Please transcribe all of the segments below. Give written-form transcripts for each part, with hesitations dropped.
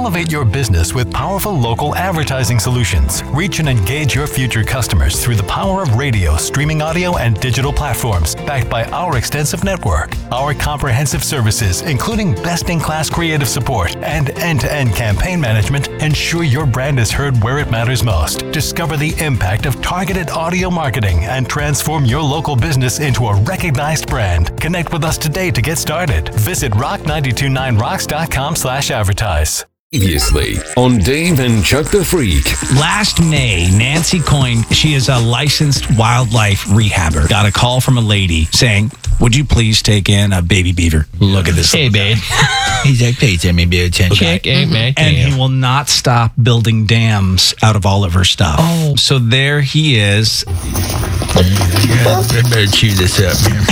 Elevate your business with powerful local advertising solutions. Reach and engage your future customers through the power of radio, streaming audio, and digital platforms, backed by our extensive network. Our comprehensive services, including best-in-class creative support and end-to-end campaign management, ensure your brand is heard where it matters most. Discover the impact of targeted audio marketing and transform your local business into a recognized brand. Connect with us today to get started. Visit rock929rocks.com/advertise. Previously on Dave and Chuck the Freak. Last May, Nancy Coyne, she is a licensed wildlife rehabber, got a call from a lady saying, would you please take in a baby beaver? Look at this. Hey, babe. He's like, please let me be attention. Check, man. And he will not stop building dams out of all of her stuff. Oh. So there he is. I better chew this up, man.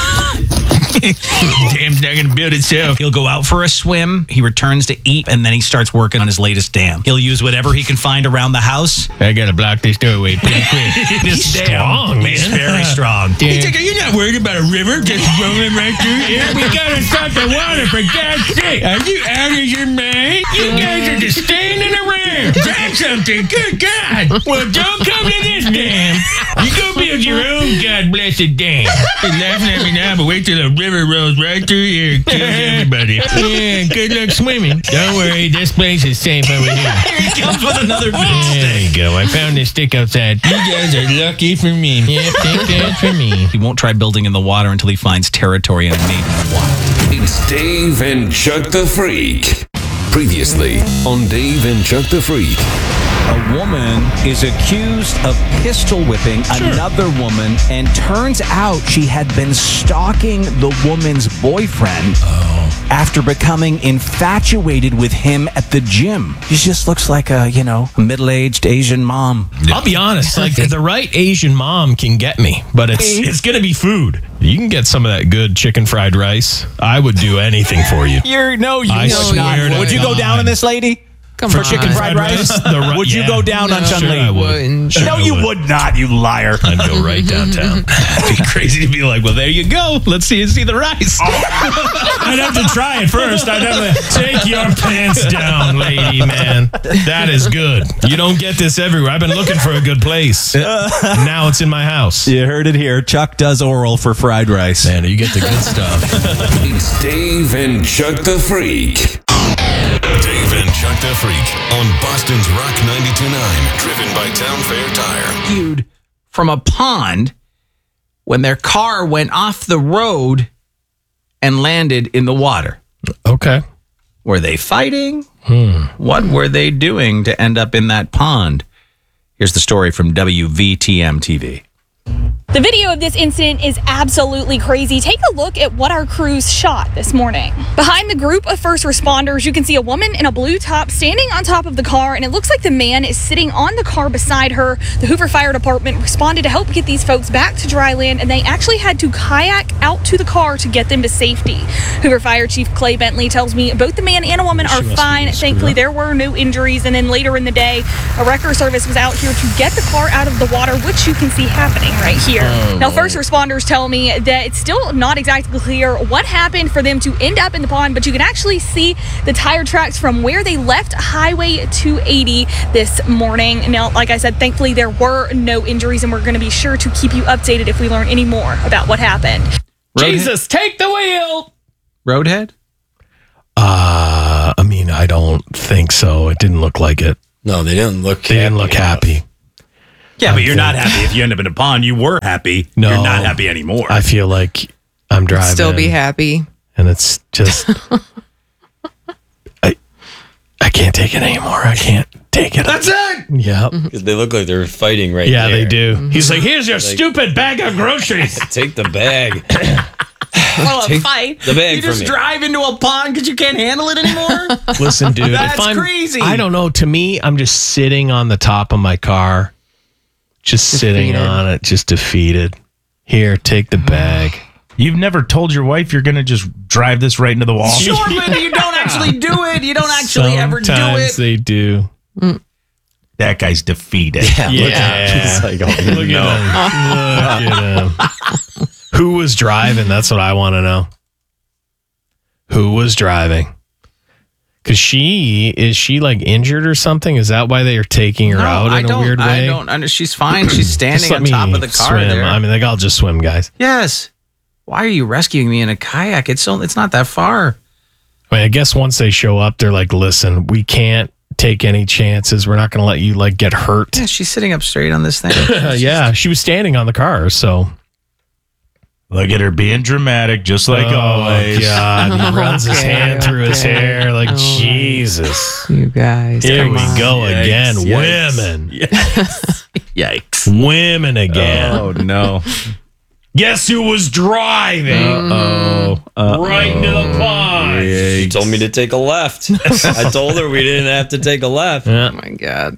Dam's not going to build itself. He'll go out for a swim, he returns to eat, and then he starts working on his latest dam. He'll use whatever he can find around the house. I got to block this doorway pretty quick. He's strong, man. He's very strong. He's like, are you not worried about a river just rolling right through here? We got to stop the water, for God's sake. Are you out of your mind? You guys are just standing around. Grab something. Good God. Well, don't come to this dam. You go build your own God-blessed dam. You're laughing at me now, but wait till the river rolls right through here and kills everybody. Yeah, good luck swimming. Don't worry, this place is safe over here. Here he comes with another big stick. There you go. I found this stick outside. You guys are lucky for me. Yep, thank God for me. He won't try building in the water until he finds territory and a mate in the water. It's Dave and Chuck the Freak. Previously on Dave and Chuck the Freak. A woman is accused of pistol whipping another woman, and turns out she had been stalking the woman's boyfriend after becoming infatuated with him at the gym. She just looks like a, middle-aged Asian mom. I'll be honest, like the right Asian mom can get me, but it's going to be food. You can get some of that good chicken fried rice. I would do anything for you. I swear to Would you go down on this lady? Come for on. chicken fried rice? Would you go down on Chun Li? I would. Sure No, you would not, you liar. I'd go right downtown. It'd be crazy to be like, well, there you go. Let's see the rice. I'd have to try it first. I'd have to take your pants down, lady, man. That is good. You don't get this everywhere. I've been looking for a good place. Now it's in my house. You heard it here. Chuck does oral for fried rice. Man, you get the good stuff. It's Dave and Chuck the Freak. Dave and Chuck the Freak on Boston's Rock 92.9, driven by Town Fair Tire. Rescued from a pond when their car went off the road and landed in the water. Okay. Were they fighting? What were they doing to end up in that pond? Here's the story from WVTM TV. The video of this incident is absolutely crazy. Take a look at what our crews shot this morning. Behind the group of first responders, you can see a woman in a blue top standing on top of the car, and it looks like the man is sitting on the car beside her. The Hoover Fire Department responded to help get these folks back to dry land, and they actually had to kayak out to the car to get them to safety. Hoover Fire Chief Clay Bentley tells me both the man and a woman are fine. Thankfully, there were no injuries, and then later in the day, a wrecker service was out here to get the car out of the water, which you can see happening right here. Now, first responders tell me that it's still not exactly clear what happened for them to end up in the pond, but you can actually see the tire tracks from where they left Highway 280 this morning. Now, like I said, thankfully there were no injuries, and we're going to be sure to keep you updated if we learn any more about what happened. Jesus, take the wheel! Roadhead? I mean, I don't think so. It didn't look like it. No, they didn't look happy. Yeah, but you're not happy if you end up in a pond. You were happy. No, you're not happy anymore. I feel like I'm driving. Still be happy. And it's just... I can't take it anymore. I can't take it. That's it! Yep. They look like they're fighting right Yeah, there. they do. He's like, here's your stupid bag of groceries. Take the bag. Well, a fight. the bag you from just me. drive into a pond because you can't handle it anymore? Listen, dude. That's if I'm, crazy. I don't know. To me, I'm just sitting on the top of my car. Just sitting Defeated. on it. Just defeated. Here, take the bag. You've never told your wife you're going to just drive this right into the wall? Sure, but you don't actually do it. You don't actually ever do Sometimes it. they do. That guy's defeated. Yeah. It's like, oh, Look at him. Look at him. Who was driving? That's what I want to know. Who was driving? Because is she like injured or something? Is that why they are taking her out in a weird way? I don't. She's fine. She's standing Let on top me of the car swim. there. I mean, they all just swim, guys. Yes. Why are you rescuing me in a kayak? It's not that far. I mean, I guess once they show up, they're like, listen, we can't take any chances. We're not going to let you like get hurt. Yeah, she's sitting up straight on this thing. Yeah, she was standing on the car, so. Look at her being dramatic, just like always. God, he runs his hand through his hair like, Jesus. You guys. Here we go Yikes, again. yikes. Women. Yikes. Women again. Oh, no. Guess who was driving? Right into the pond. She told me to take a left. I told her we didn't have to take a left. Oh, my God.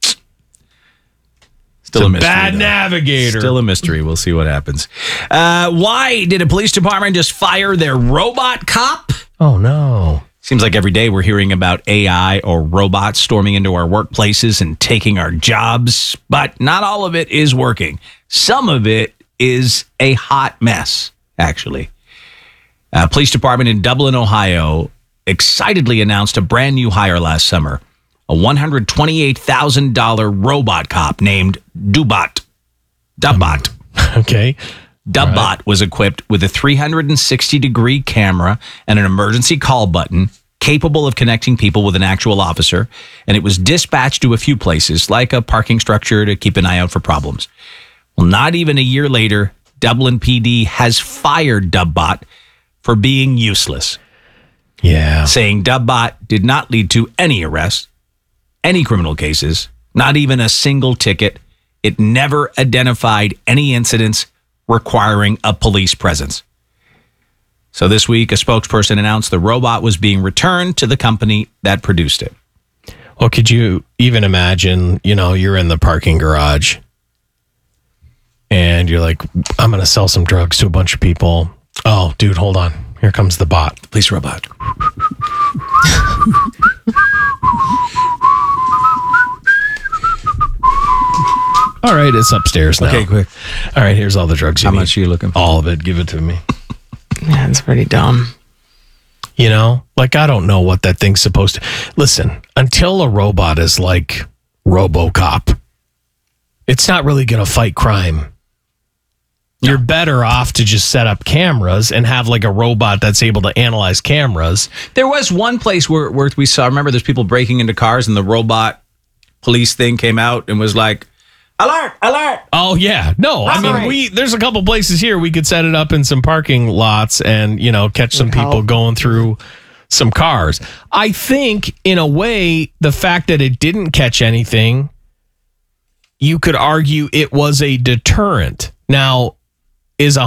Still Still a mystery, bad though. navigator. Still a mystery. We'll see what happens. Why did a police department just fire their robot cop? Oh, no. Seems like every day we're hearing about AI or robots storming into our workplaces and taking our jobs, but not all of it is working. Some of it is a hot mess, actually. A police department in Dublin, Ohio, excitedly announced a brand new hire last summer, a $128,000 robot cop named Dubbot. Okay. Dubbot was equipped with a 360-degree camera and an emergency call button capable of connecting people with an actual officer, and it was dispatched to a few places, like a parking structure to keep an eye out for problems. Well, not even a year later, Dublin PD has fired Dubbot for being useless, Yeah. saying Dubbot did not lead to any arrests, any criminal cases, not even a single ticket. It never identified any incidents requiring a police presence. So this week, a spokesperson announced the robot was being returned to the company that produced it. Well, could you even imagine, you're in the parking garage and you're like, I'm going to sell some drugs to a bunch of people. Oh, dude, hold on. Here comes the bot. Police robot. All right, it's upstairs now. Okay, quick. All right, here's all the drugs you How need. much are you looking for? All of it. Give it to me. Yeah, it's pretty dumb. Like, I don't know what that thing's supposed to. Listen, until a robot is like RoboCop, it's not really going to fight crime. You're better off to just set up cameras and have like a robot that's able to analyze cameras. There was one place where we saw, remember there's people breaking into cars and the robot police thing came out and was like, alert, alert. Oh, yeah. No, I mean, there's a couple places here we could set it up in some parking lots and, catch some people going through some cars. I think, in a way, the fact that it didn't catch anything, you could argue it was a deterrent. Now, is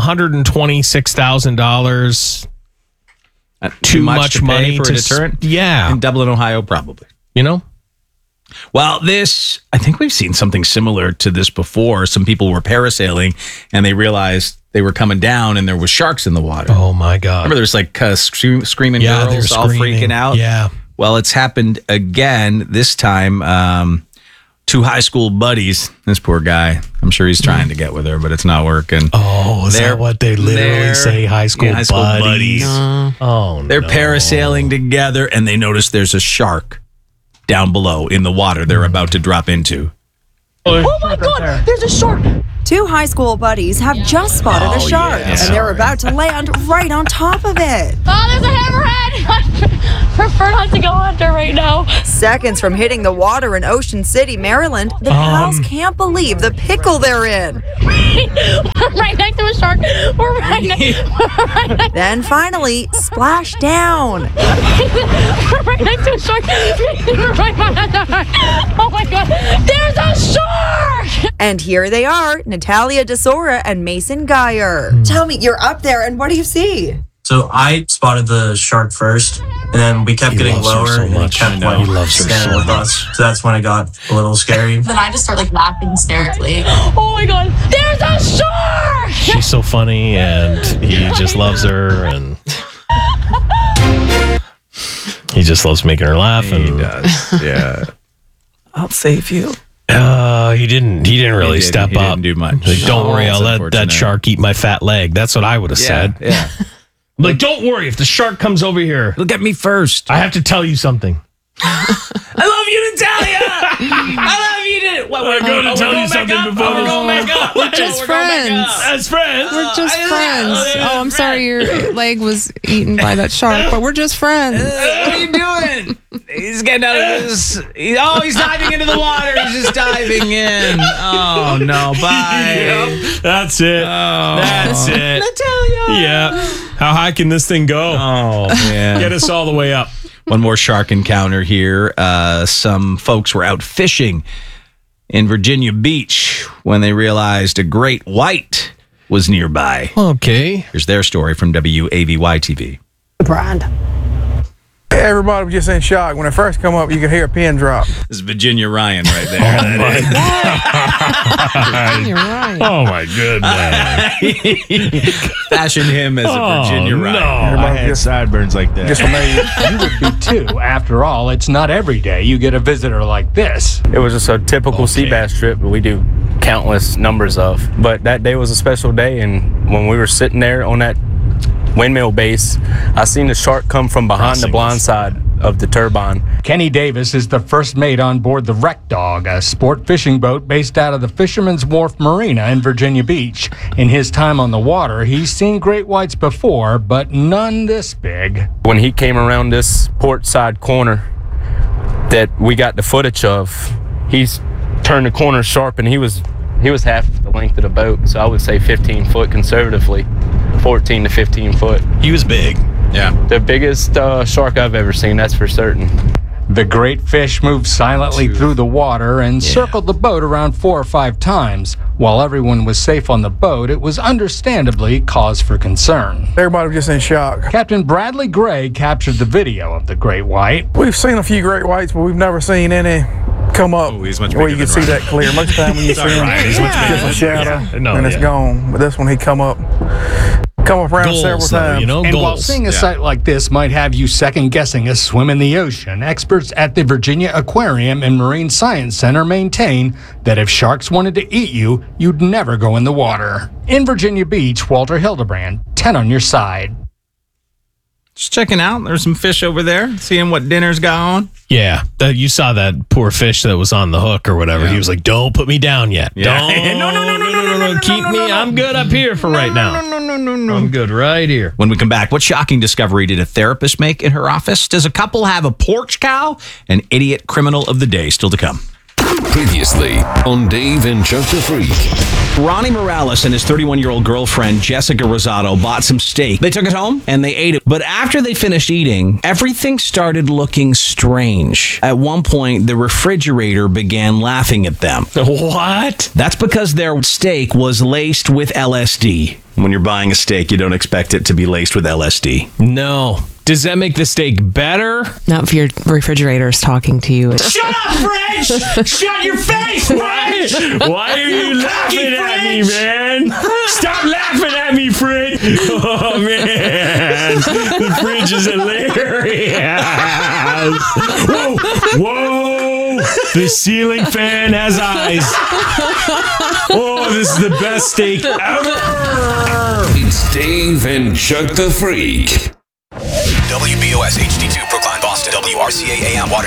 $126,000 too much money for a deterrent? Yeah. In Dublin, Ohio, probably. Well, I think we've seen something similar to this before. Some people were parasailing and they realized they were coming down and there was sharks in the water. Oh, my God. Remember there's like screaming Yeah, they're girls all screaming. freaking out? Yeah. Well, it's happened again. This time, two high school buddies. This poor guy. I'm sure he's trying to get with her, but it's not working. Oh, is that what they literally say? High school buddies. Oh, They're parasailing together and they notice there's a shark down below in the water they're about to drop into. Oh my God, there's a shark. Two high school buddies have just spotted a shark, and they're about to land right on top of it. Oh, there's a hammerhead. I prefer not to go under right now. Seconds from hitting the water in Ocean City, Maryland, the pals can't believe the pickle they're in. We're right next to a shark. We're right next. Then finally, splash down. We're right next to a shark. We're right behind the shark. Oh my God, there's a shark! And here they are, Natalia DeSora and Mason Geyer. Tell me, you're up there, and what do you see? So I spotted the shark first, and then we kept getting lower, and it kept standing with us. So that's when it got a little scary. Then I just start laughing hysterically. Oh my God, there's a shark! She's so funny, and he just loves her, and he just loves making her laugh. He does, yeah. I'll save you. He didn't really step up. Didn't do much. Like, don't worry, I'll let that unfortunate. shark eat my fat leg. That's what I would have said. Yeah. Like, don't worry. If the shark comes over here, look at me first. I have to tell you something. I love you, Natalia. I love you. We're going to tell you something before we're going back up. We're just friends. As friends. We're just friends. Oh, I'm sorry your leg was eaten by that shark, but we're just friends. What are you doing? He's getting out of this. He's diving into the water. He's just diving in. Oh, no. Bye. Yep, that's it. Oh. That's it. Natalia. Yeah. How high can this thing go? Oh, man. Get us all the way up. One more shark encounter here. Some folks were out fishing in Virginia Beach when they realized a great white was nearby. Okay. Here's their story from WAVY-TV. Brand. Everybody was just in shock. When it first come up, you could hear a pin drop. This is Virginia Ryan right there. Oh, my goodness. Fashion him as a Virginia Ryan. No, I had sideburns like that. Just amazing. You would be too. After all, it's not every day you get a visitor like this. It was just a typical sea bass trip that we do countless numbers of. But that day was a special day, and when we were sitting there on that windmill base, I seen the shark come from behind the blind side of the turbine. Kenny Davis is the first mate on board the Wreck Dog, a sport fishing boat based out of the Fisherman's Wharf Marina in Virginia Beach. In his time on the water, he's seen great whites before, but none this big. When he came around this port side corner that we got the footage of, he's turned the corner sharp, and he was half the length of the boat, so I would say 15 foot conservatively, 14 to 15 foot. He was big. Yeah. The biggest shark I've ever seen, that's for certain. The great fish moved silently through the water and circled the boat around 4 or 5 times. While everyone was safe on the boat, it was understandably cause for concern. Everybody was just in shock. Captain Bradley Gray captured the video of the great white. We've seen a few great whites, but we've never seen any come up where you can see that clear. Most of the time when you see him, it's just a shadow and it's gone. But this one, he come up around several times. And while seeing a sight like this might have you second-guessing a swim in the ocean, experts at the Virginia Aquarium and Marine Science Center maintain that if sharks wanted to eat you, you'd never go in the water. In Virginia Beach, Walter Hildebrand, 10 on your side. Just checking out. There's some fish over there. Seeing what dinner's got on. Yeah. You saw that poor fish that was on the hook or whatever. Yeah. He was like, don't put me down yet. Yeah. Don't. No. Keep me. I'm good up here for right now. No. I'm good right here. When we come back, what shocking discovery did a therapist make in her office? Does a couple have a porch cow? An idiot criminal of the day still to come. Previously on Dave and Chuck the Freak. Ronnie Morales and his 31-year-old girlfriend, Jessica Rosado, bought some steak. They took it home and they ate it. But after they finished eating, everything started looking strange. At one point, the refrigerator began laughing at them. What? That's because their steak was laced with LSD. When you're buying a steak, you don't expect it to be laced with LSD. No. Does that make the steak better? Not if your refrigerator is talking to you. Shut up, Fridge! Shut your face, Fridge! Why are you laughing at me, man? Stop laughing at me, Fridge! Oh, man. The Fridge is hilarious. Whoa! The ceiling fan has eyes. Oh, this is the best steak ever! It's Dave and Chuck the Freak. WBOS HD2 Brookline, Boston. WRCA AM Water